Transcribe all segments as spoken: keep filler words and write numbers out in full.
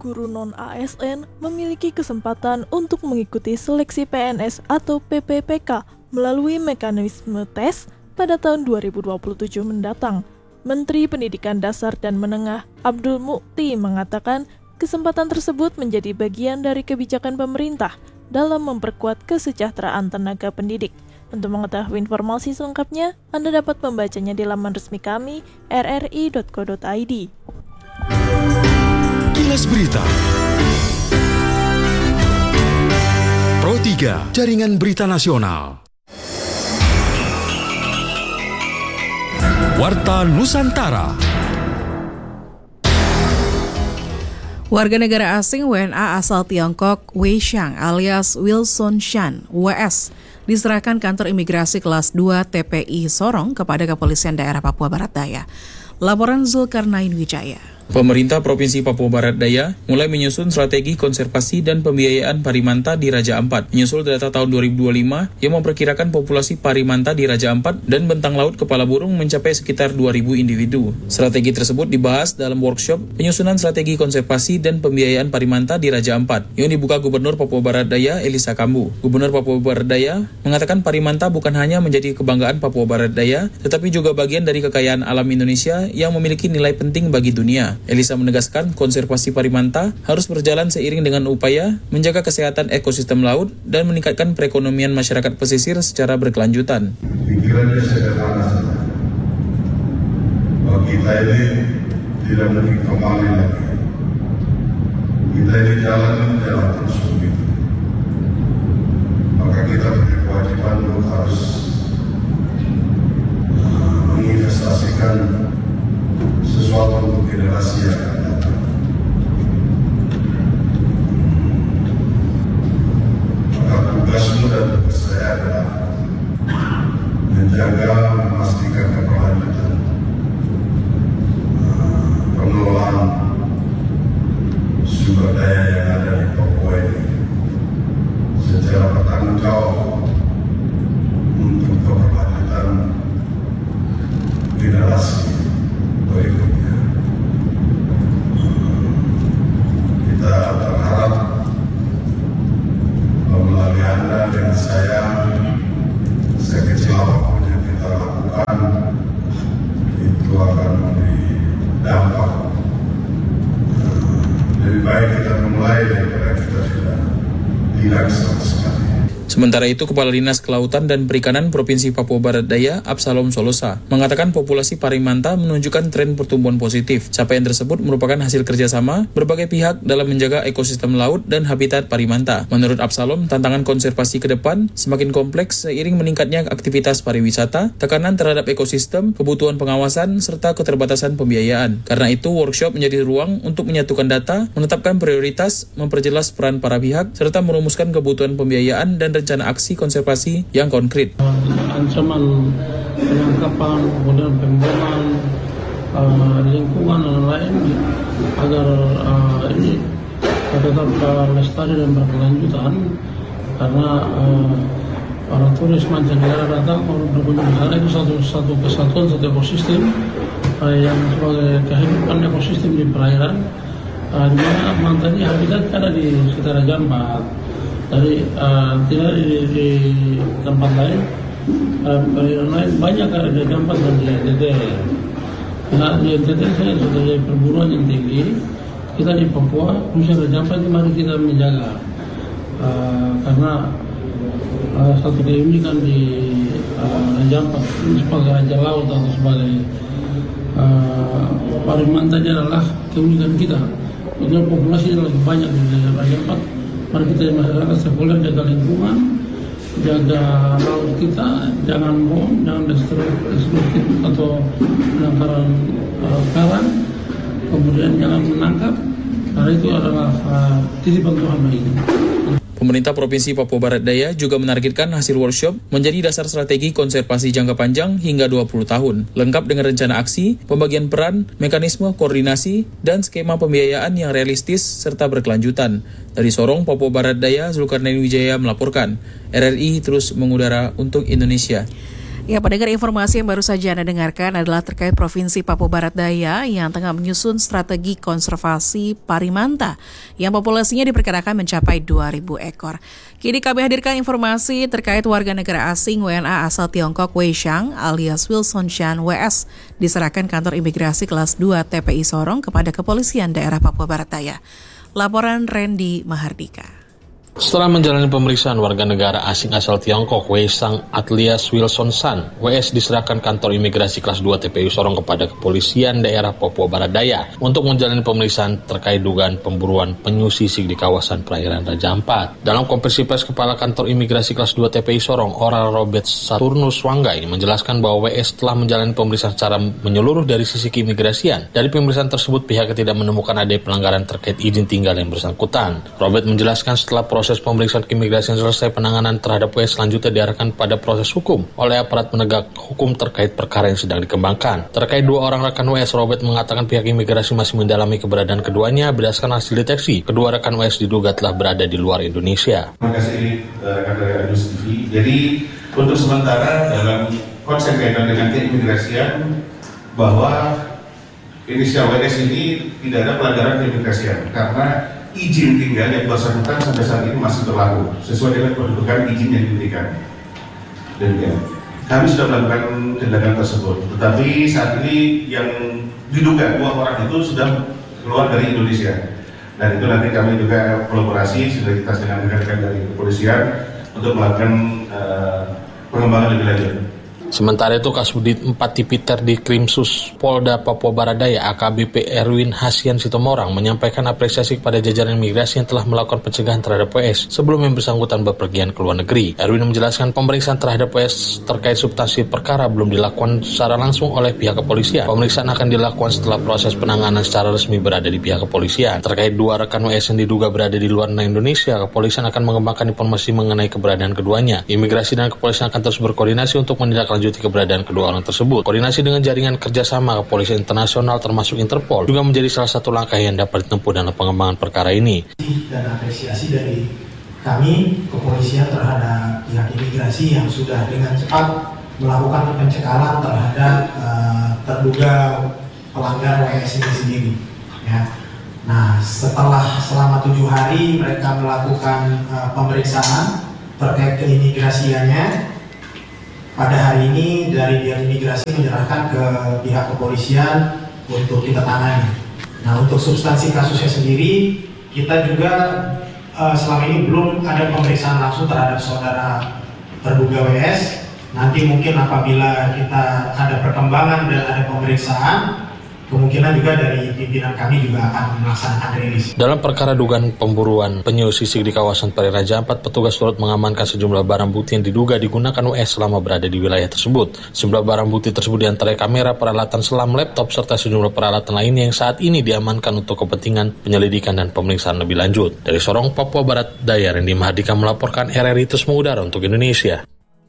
guru non-A S N memiliki kesempatan untuk mengikuti seleksi P N S atau P P P K melalui mekanisme tes pada tahun dua ribu dua puluh tujuh mendatang. Menteri Pendidikan Dasar dan Menengah Abdul Mukti mengatakan kesempatan tersebut menjadi bagian dari kebijakan pemerintah dalam memperkuat kesejahteraan tenaga pendidik. Untuk mengetahui informasi selengkapnya, Anda dapat membacanya di laman resmi kami r r i dot co dot i d. Kilas Berita Pro tiga, Jaringan Berita Nasional. Warta Nusantara. Warga negara asing W N A asal Tiongkok Wei Xiang alias Wilson Shan W S diserahkan kantor imigrasi kelas dua T P I Sorong kepada Kepolisian Daerah Papua Barat Daya. Laporan Zulkarnain Wijaya. Pemerintah Provinsi Papua Barat Daya mulai menyusun strategi konservasi dan pembiayaan parimanta di Raja Ampat, menyusul data tahun dua ribu dua puluh lima yang memperkirakan populasi parimanta di Raja Ampat dan bentang laut kepala burung mencapai sekitar dua ribu individu. Strategi tersebut dibahas dalam workshop penyusunan strategi konservasi dan pembiayaan parimanta di Raja Ampat yang dibuka Gubernur Papua Barat Daya Elisa Kambu. Gubernur Papua Barat Daya mengatakan parimanta bukan hanya menjadi kebanggaan Papua Barat Daya, tetapi juga bagian dari kekayaan alam Indonesia yang memiliki nilai penting bagi dunia. Elisa menegaskan konservasi parimanta harus berjalan seiring dengan upaya menjaga kesehatan ekosistem laut dan meningkatkan perekonomian masyarakat pesisir secara berkelanjutan. Pikirannya sederhana saja. Bahwa kita ini tidak mungkin kembali lagi. Kita ini jalan jalan terus begitu. Maka kita punya kewajiban untuk harus uh, menginvestasikan sesuatu untuk generasi yang akan datang. Maka tugasmu dan tugas saya adalah menjaga, memastikan keberlanjutan uh, pengelolaan sumber daya yang ada di Papua ini secara bertanggung jawab untuk keberlanjutan generasi berikutnya. Kita berharap melalui Anda dan saya, sekecil apapun yang kita lakukan itu akan memberi dampak. Lebih baik kita memulai daripada kita sudah tidak sama sekali. Sementara itu, Kepala Dinas Kelautan dan Perikanan Provinsi Papua Barat Daya, Absalom Solosa, mengatakan populasi parimanta menunjukkan tren pertumbuhan positif. Capaian tersebut merupakan hasil kerjasama berbagai pihak dalam menjaga ekosistem laut dan habitat parimanta. Menurut Absalom, tantangan konservasi ke depan semakin kompleks seiring meningkatnya aktivitas pariwisata, tekanan terhadap ekosistem, kebutuhan pengawasan, serta keterbatasan pembiayaan. Karena itu, workshop menjadi ruang untuk menyatukan data, menetapkan prioritas, memperjelas peran para pihak, serta merumuskan kebutuhan pembiayaan dan rencana aksi konservasi yang konkret. Ancaman penangkapan, kemudian pembuangan, uh, lingkungan dan lain agar uh, ini tetap uh, lestari dan berkelanjutan, karena uh, para turis mancanegara datang berkunjung ke sana itu satu satu kesatuan, satu ekosistem uh, yang sebagai kehidupan ekosistem di perairan, uh, di mana mantannya habitat ada di sekitar Raja Ampat. Dari uh, tidak di, di tempat lain, uh, perairan lain banyak ada di Raja Ampat dan di N T T. Nah, di N T T saya sudah dari perburuan yang tinggi. Kita di Papua, khususnya Raja Ampat, mari kita menjaga uh, karena uh, satu keunikan di uh, Raja Ampat ini sebagai raja laut atau sebagai uh, parimantanya adalah keunikan kita. Karena populasi lebih banyak di Raja Ampat. Mari kita masyarakat sekuler jaga lingkungan, jaga laut kita, jangan bom, jangan destruktif atau penangkaran uh, karang, kemudian jangan menangkap, karena itu adalah uh, titipan Tuhan bagi kita. Pemerintah Provinsi Papua Barat Daya juga menargetkan hasil workshop menjadi dasar strategi konservasi jangka panjang hingga dua puluh tahun, lengkap dengan rencana aksi, pembagian peran, mekanisme koordinasi, dan skema pembiayaan yang realistis serta berkelanjutan. Dari Sorong, Papua Barat Daya, Zulkarnain Wijaya melaporkan. R R I terus mengudara untuk Indonesia. Ya, pendengar, informasi yang baru saja Anda dengarkan adalah terkait Provinsi Papua Barat Daya yang tengah menyusun strategi konservasi parimanta yang populasinya diperkirakan mencapai dua ribu ekor. Kini kami hadirkan informasi terkait warga negara asing W N A asal Tiongkok Wei Xiang alias Wilson Shan W S diserahkan kantor imigrasi kelas dua T P I Sorong kepada kepolisian daerah Papua Barat Daya. Laporan Randy Mahardika. Setelah menjalani pemeriksaan, warga negara asing asal Tiongkok Wei Xiang alias Wilson Shan W S diserahkan kantor imigrasi kelas dua T P I Sorong kepada kepolisian daerah Papua Barat Daya untuk menjalani pemeriksaan terkait dugaan pemburuan penyu sisik di kawasan perairan Raja Ampat. Dalam konferensi pers, Kepala Kantor Imigrasi kelas dua T P I Sorong Oral Robert Saturnus Wanggai menjelaskan bahwa W S telah menjalani pemeriksaan secara menyeluruh dari sisi keimigrasian. Dari pemeriksaan tersebut, pihaknya tidak menemukan adanya pelanggaran terkait izin tinggal yang bersangkutan. Robert menjelaskan setelah proses pemeriksaan keimigrasian selesai, penanganan terhadap W S selanjutnya diarahkan pada proses hukum oleh aparat penegak hukum terkait perkara yang sedang dikembangkan. Terkait dua orang rekan W S, Robert mengatakan pihak imigrasi masih mendalami keberadaan keduanya berdasarkan hasil deteksi. Kedua rekan W S diduga telah berada di luar Indonesia. Terima kasih rekan dari Adus T V. Jadi untuk sementara dalam konsep kaitan dengan keimigrasian bahwa inisial W S ini tidak ada pelanggaran keimigrasian karena izin tinggal yang bersangkutan sampai saat ini masih berlaku sesuai dengan kedudukan izin yang diberikan. Dan ya, kami sudah melakukan tindakan tersebut. Tetapi saat ini yang diduga dua orang itu sudah keluar dari Indonesia. Dan itu nanti kami juga kolaborasi sinergitas dengan rekan-rekan dari kepolisian untuk melakukan uh, pengembangan lebih lanjut. Sementara itu, Kasubdit empat Tipiter di Krimsus Polda Papua Barat Daya A K B P Erwin Hasian Sitomorang menyampaikan apresiasi kepada jajaran imigrasi yang telah melakukan pencegahan terhadap W S sebelum yang bersangkutan bepergian ke luar negeri. Erwin menjelaskan pemeriksaan terhadap W S terkait substansi perkara belum dilakukan secara langsung oleh pihak kepolisian. Pemeriksaan akan dilakukan setelah proses penanganan secara resmi berada di pihak kepolisian. Terkait dua rekan W S yang diduga berada di luar Indonesia, kepolisian akan mengembangkan informasi mengenai keberadaan keduanya. Imigrasi dan kepolisian akan terus berkoordinasi untuk menindaklanjuti keberadaan kedua orang tersebut. Koordinasi dengan jaringan kerjasama kepolisian internasional termasuk Interpol juga menjadi salah satu langkah yang dapat ditempuh dalam pengembangan perkara ini. Dan apresiasi dari kami kepolisian terhadap pihak imigrasi yang sudah dengan cepat melakukan pencekalan terhadap uh, terduga pelanggar W S ini sendiri. Ya. Nah, setelah selama tujuh hari mereka melakukan uh, pemeriksaan terkait keimigrasiannya. Pada hari ini dari pihak imigrasi menyerahkan ke pihak kepolisian untuk kita tangani. Nah, untuk substansi kasusnya sendiri, kita juga uh, selama ini belum ada pemeriksaan langsung terhadap saudara terduga W S. Nanti mungkin apabila kita ada perkembangan dan ada pemeriksaan, kemungkinan juga dari pimpinan kami juga akan melaksanakan rilis. Dalam perkara dugaan pemburuan penyu sisik di kawasan perairan Raja Ampat, petugas turut mengamankan sejumlah barang bukti yang diduga digunakan W S selama berada di wilayah tersebut. Sejumlah barang bukti tersebut diantaranya kamera, peralatan selam, laptop, serta sejumlah peralatan lainnya yang saat ini diamankan untuk kepentingan penyelidikan dan pemeriksaan lebih lanjut. Dari Sorong, Papua Barat Daya, Randy Mahardika melaporkan R R I Terus Mengudara untuk Indonesia.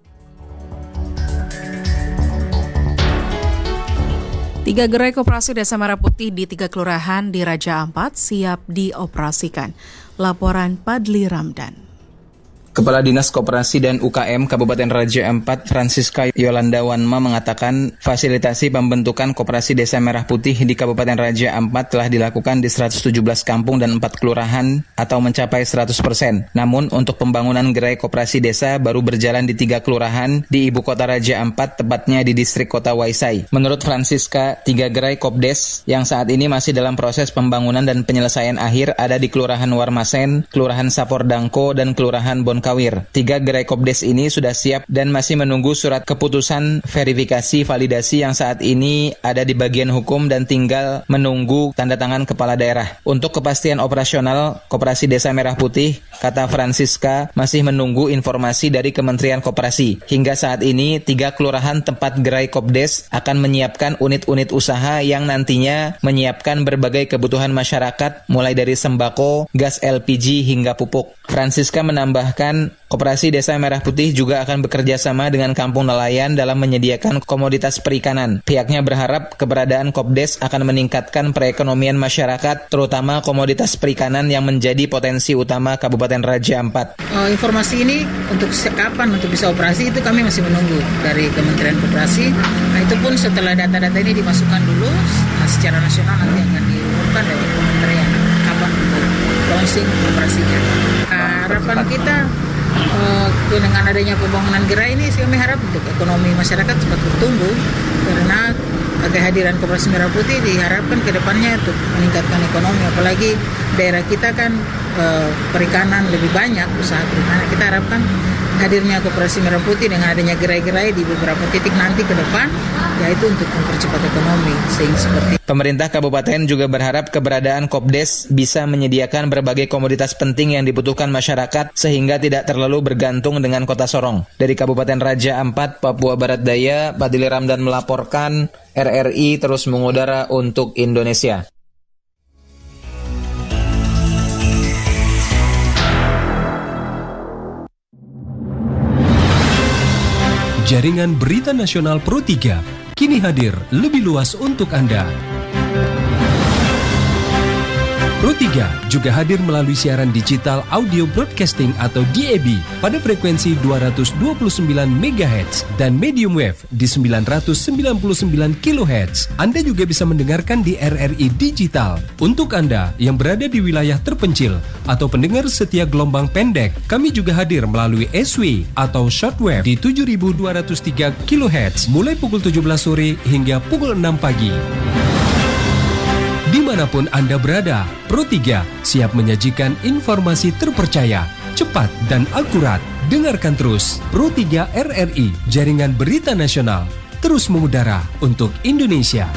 Tiga gerai koperasi Desa Merah Putih di tiga kelurahan di Raja Ampat siap dioperasikan. Laporan Padli Ramdan. Kepala Dinas Koperasi dan U K M Kabupaten Raja Ampat, Francisca Yolanda Wanma, mengatakan fasilitasi pembentukan Koperasi Desa Merah Putih di Kabupaten Raja Ampat telah dilakukan di seratus tujuh belas kampung dan empat kelurahan atau mencapai seratus persen. Namun untuk pembangunan gerai koperasi desa baru berjalan di tiga kelurahan di Ibu Kota Raja Ampat, tepatnya di distrik Kota Waisai. Menurut Francisca, tiga gerai Kopdes yang saat ini masih dalam proses pembangunan dan penyelesaian akhir ada di Kelurahan Warmasen, Kelurahan Sapordangko, dan Kelurahan Bon Kawir. Tiga gerai Kopdes ini sudah siap dan masih menunggu surat keputusan verifikasi validasi yang saat ini ada di bagian hukum dan tinggal menunggu tanda tangan kepala daerah. Untuk kepastian operasional Koperasi Desa Merah Putih, kata Francisca, masih menunggu informasi dari Kementerian Koperasi. Hingga saat ini, tiga kelurahan tempat gerai Kopdes akan menyiapkan unit-unit usaha yang nantinya menyiapkan berbagai kebutuhan masyarakat mulai dari sembako, gas L P G hingga pupuk. Francisca menambahkan menambahkan, Koperasi Desa Merah Putih juga akan bekerja sama dengan Kampung Nelayan dalam menyediakan komoditas perikanan. Pihaknya berharap keberadaan Kopdes akan meningkatkan perekonomian masyarakat, terutama komoditas perikanan yang menjadi potensi utama Kabupaten Raja Ampat. Uh, informasi ini untuk kapan untuk bisa operasi itu kami masih menunggu dari Kementerian Koperasi. Nah, itu pun setelah data-data ini dimasukkan dulu, nah, secara nasional nanti akan diumumkan dari Kementerian kapan untuk launching operasinya. Uh, harapan kita Uh, dengan adanya pembangunan gerai ini, kami harap untuk ekonomi masyarakat cepat bertumbuh karena kehadiran Koperasi Merah Putih diharapkan ke depannya untuk meningkatkan ekonomi, apalagi daerah kita kan uh, perikanan lebih banyak, usaha perikanan. Kita harapkan hadirnya Koperasi Merah Putih dengan adanya gerai-gerai di beberapa titik nanti ke depan, yaitu untuk mempercepat ekonomi. Sehingga seperti Pemerintah Kabupaten juga berharap keberadaan Kopdes bisa menyediakan berbagai komoditas penting yang dibutuhkan masyarakat sehingga tidak terlalu bergantung dengan Kota Sorong. Dari Kabupaten Raja Ampat, Papua Barat Daya, Padili Ramdan melaporkan, R R I terus mengudara untuk Indonesia. Jaringan Berita Nasional Pro tiga kini hadir lebih luas untuk Anda. Pro tiga juga hadir melalui siaran digital audio broadcasting atau D A B pada frekuensi dua ratus dua puluh sembilan megahertz dan medium wave di sembilan ratus sembilan puluh sembilan kilohertz. Anda juga bisa mendengarkan di R R I Digital. Untuk Anda yang berada di wilayah terpencil atau pendengar setia gelombang pendek, kami juga hadir melalui S W atau shortwave di tujuh ribu dua ratus tiga kilohertz mulai pukul tujuh belas sore hingga pukul enam pagi. Dimanapun Anda berada, Pro tiga siap menyajikan informasi terpercaya, cepat, dan akurat. Dengarkan terus Pro tiga R R I, Jaringan Berita Nasional, terus mengudara untuk Indonesia.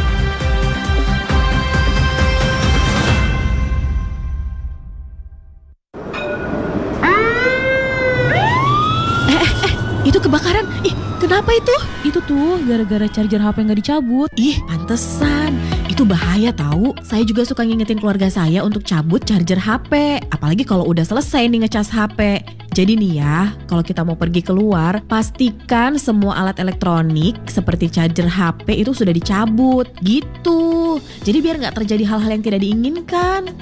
Eh, eh, eh, itu kebakaran. Ih, kenapa itu? Itu tuh gara-gara charger H P nggak dicabut. Ih, pantesan. Itu bahaya tahu. Saya juga suka ngingetin keluarga saya untuk cabut charger H P. Apalagi kalau udah selesai nih ngecas H P. Jadi nih ya, kalau kita mau pergi keluar, pastikan semua alat elektronik seperti charger H P itu sudah dicabut. Gitu. Jadi biar nggak terjadi hal-hal yang tidak diinginkan.